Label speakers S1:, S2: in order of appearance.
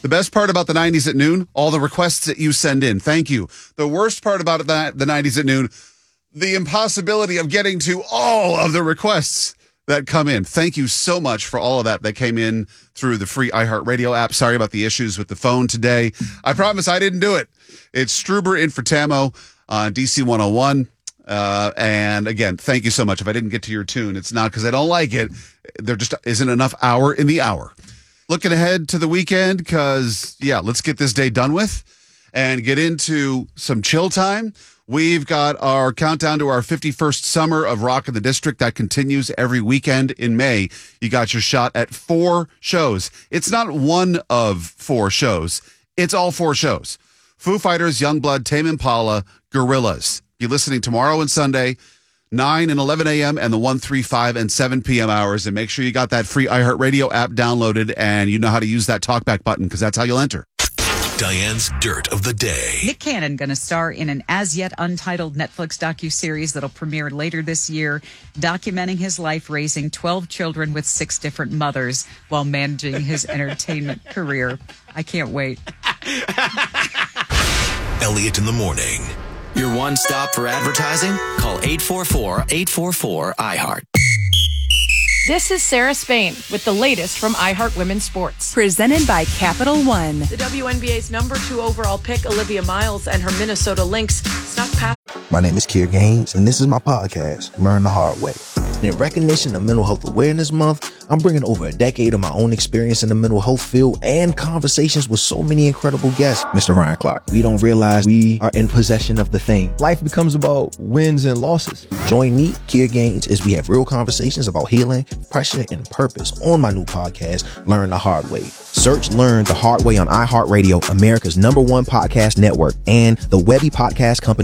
S1: The best part about the 90s at noon, all the requests that you send in. Thank you. The worst part about the 90s at noon, the impossibility of getting to all of the requests that come in. Thank you so much for all of that came in through the free iHeartRadio app. Sorry about the issues with the phone today. I promise I didn't do it. It's Struber in for Tamo on DC 101. And again, thank you so much. If I didn't get to your tune, it's not because I don't like it. There just isn't enough hour in the hour. Looking ahead to the weekend because, let's get this day done with and get into some chill time. We've got our countdown to our 51st summer of Rock in the District that continues every weekend in May. You got your shot at 4 shows. It's not one of 4 shows. It's all 4 shows. Foo Fighters, Youngblood, Tame Impala, Gorillaz. Be listening tomorrow and Sunday, 9 and 11 a.m. and the 1, 3, 5, and 7 p.m. hours. And make sure you got that free iHeartRadio app downloaded and you know how to use that talkback button because that's how you'll enter.
S2: Diane's Dirt of the Day.
S3: Nick Cannon going to star in an as-yet untitled Netflix docuseries that'll premiere later this year, documenting his life raising 12 children with 6 different mothers while managing his entertainment career. I can't wait.
S2: Elliot in the Morning.
S4: Your one stop for advertising? Call 844-844-iHeart.
S5: This is Sarah Spain with the latest from iHeart Women's Sports.
S6: Presented by Capital One.
S5: The WNBA's number 2 overall pick, Olivia Miles, and her Minnesota Lynx snuck past.
S7: My name is Kier Gaines, and this is my podcast, Learn the Hard Way. In recognition of Mental Health Awareness Month, I'm bringing over a decade of my own experience in the mental health field and conversations with so many incredible guests. Mr. Ryan Clark, we don't realize we are in possession of the thing. Life becomes about wins and losses. Join me, Kier Gaines, as we have real conversations about healing, pressure, and purpose on my new podcast, Learn the Hard Way. Search Learn the Hard Way on iHeartRadio, America's #1 podcast network, and the Webby Podcast Company